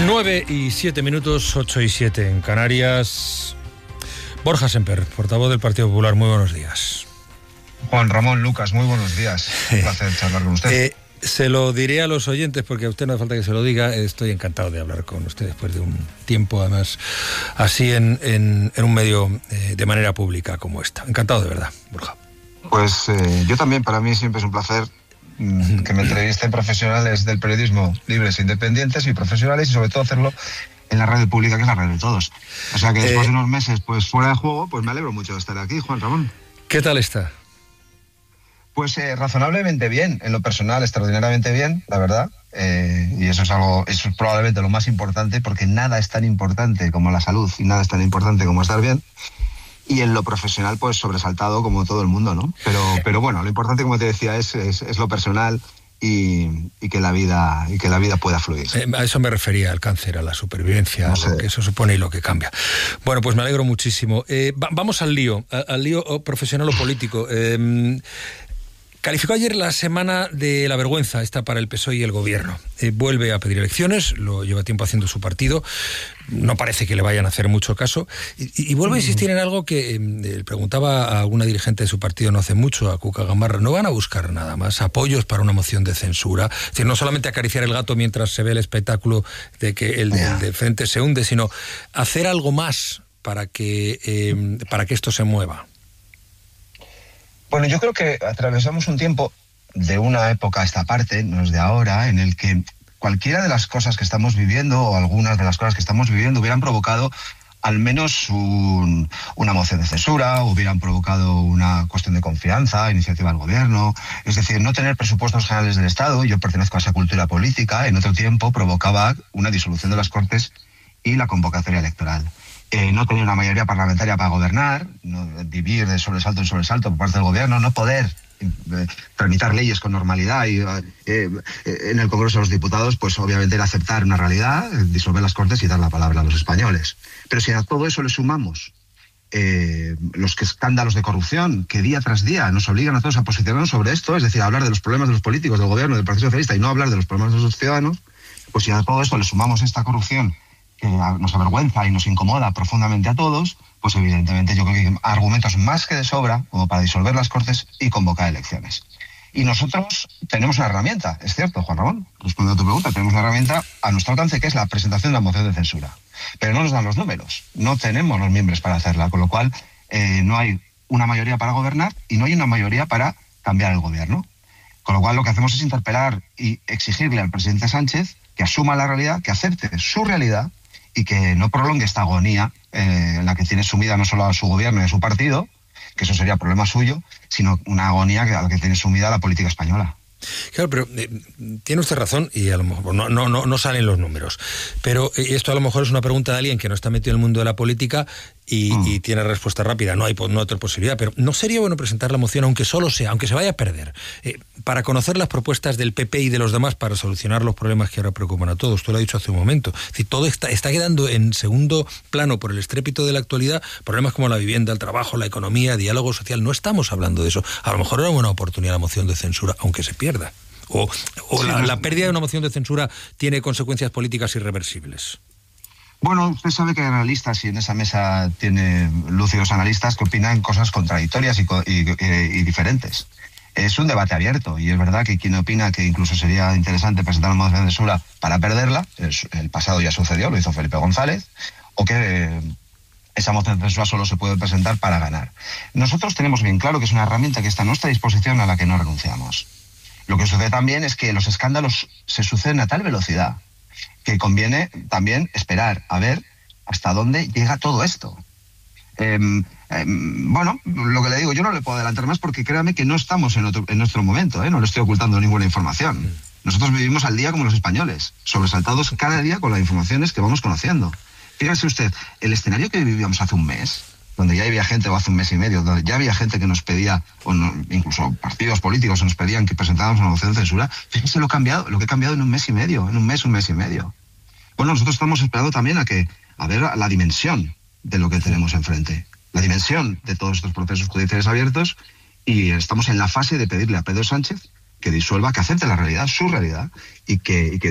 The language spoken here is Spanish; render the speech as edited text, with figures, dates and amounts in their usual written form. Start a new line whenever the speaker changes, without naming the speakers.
9:07, 8:07 en Canarias. Borja Semper, portavoz del Partido Popular, muy buenos días.
Juan Ramón, Lucas, muy buenos días. Un placer charlar con usted.
Se lo diré a los oyentes, porque a usted no hace falta que se lo diga. Estoy encantado de hablar con usted después de un tiempo, además, así en un medio de manera pública como esta. Encantado de verdad, Borja.
Pues yo también, para mí siempre es un placer que me entrevisten profesionales del periodismo libres, independientes y profesionales, y sobre todo hacerlo en la radio pública, que es la radio de todos. O sea que después de unos meses pues fuera de juego, pues me alegro mucho de estar aquí, Juan Ramón.
¿Qué tal está?
Pues razonablemente bien, en lo personal extraordinariamente bien, la verdad, y eso es probablemente lo más importante, porque nada es tan importante como la salud y nada es tan importante como estar bien. Y en lo profesional, pues sobresaltado como todo el mundo, ¿no? Pero bueno, lo importante, como te decía, es lo personal y que la vida pueda fluir.
A eso me refería, al cáncer, a la supervivencia, a lo que eso supone y lo que cambia. Bueno, pues me alegro muchísimo. Vamos al lío profesional o político. Calificó ayer la semana de la vergüenza esta para el PSOE y el gobierno. Vuelve a pedir elecciones, lo lleva tiempo haciendo su partido, no parece que le vayan a hacer mucho caso, y vuelve a insistir en algo que preguntaba a alguna dirigente de su partido no hace mucho, a Cuca Gamarra. No van a buscar nada más apoyos para una moción de censura, es decir, no solamente acariciar el gato mientras se ve el espectáculo de que el de frente se hunde, sino hacer algo más para que esto se mueva.
Bueno, yo creo que atravesamos un tiempo de una época a esta parte, no es de ahora, en el que cualquiera de las cosas que estamos viviendo o algunas de las cosas que estamos viviendo hubieran provocado al menos una moción de censura, hubieran provocado una cuestión de confianza, iniciativa del gobierno. Es decir, no tener presupuestos generales del Estado, yo pertenezco a esa cultura política, en otro tiempo provocaba una disolución de las Cortes y la convocatoria electoral. No tener una mayoría parlamentaria para gobernar, vivir de sobresalto en sobresalto por parte del gobierno, no poder tramitar leyes con normalidad y en el Congreso de los Diputados, pues obviamente era aceptar una realidad, disolver las Cortes y dar la palabra a los españoles. Pero si a todo eso le sumamos los escándalos de corrupción que día tras día nos obligan a todos a posicionarnos sobre esto, es decir, a hablar de los problemas de los políticos, del gobierno, del Partido Socialista, y no hablar de los problemas de los ciudadanos, pues si a todo esto le sumamos esta corrupción que nos avergüenza y nos incomoda profundamente a todos, pues evidentemente yo creo que hay argumentos más que de sobra como para disolver las Cortes y convocar elecciones. Y nosotros tenemos una herramienta, es cierto, Juan Ramón, respondiendo a tu pregunta, tenemos una herramienta a nuestro alcance, que es la presentación de la moción de censura. Pero no nos dan los números, no tenemos los miembros para hacerla, con lo cual no hay una mayoría para gobernar y no hay una mayoría para cambiar el gobierno. Con lo cual lo que hacemos es interpelar y exigirle al presidente Sánchez que asuma la realidad, que acepte su realidad, y que no prolongue esta agonía en la que tiene sumida no solo a su gobierno y a su partido, que eso sería problema suyo, sino una agonía a la que tiene sumida la política española.
Claro, pero tiene usted razón y a lo mejor no salen los números. Pero esto a lo mejor es una pregunta de alguien que no está metido en el mundo de la política y tiene respuesta rápida. No hay otra posibilidad. Pero ¿no sería bueno presentar la moción, aunque solo sea, aunque se vaya a perder, para conocer las propuestas del PP y de los demás para solucionar los problemas que ahora preocupan a todos? Usted lo ha dicho hace un momento. Es decir, todo está quedando en segundo plano por el estrépito de la actualidad. Problemas como la vivienda, el trabajo, la economía, diálogo social. No estamos hablando de eso. A lo mejor era una buena oportunidad la moción de censura, aunque se pierda. O la pérdida de una moción de censura tiene consecuencias políticas irreversibles.
Bueno, usted sabe que hay analistas y en esa mesa tiene lúcidos analistas que opinan cosas contradictorias y diferentes. Es un debate abierto y es verdad que quien opina que incluso sería interesante presentar una moción de censura para perderla, el pasado ya sucedió, lo hizo Felipe González, o que esa moción de censura solo se puede presentar para ganar. Nosotros tenemos bien claro que es una herramienta que está a nuestra disposición, a la que no renunciamos. Lo que sucede también es que los escándalos se suceden a tal velocidad que conviene también esperar a ver hasta dónde llega todo esto. Bueno, lo que le digo, yo no le puedo adelantar más porque créame que no estamos en nuestro momento, no le estoy ocultando ninguna información. Nosotros vivimos al día como los españoles, sobresaltados cada día con las informaciones que vamos conociendo. Fíjese usted, el escenario que vivíamos hace un mes, donde ya había gente, o hace un mes y medio, donde ya había gente que nos pedía, o no, incluso partidos políticos nos pedían que presentáramos una moción de censura, fíjense lo que ha cambiado en un mes y medio, un mes y medio. Bueno, nosotros estamos esperando también a ver la dimensión de lo que tenemos enfrente, la dimensión de todos estos procesos judiciales abiertos, y estamos en la fase de pedirle a Pedro Sánchez que disuelva, que acepte la realidad, su realidad, y que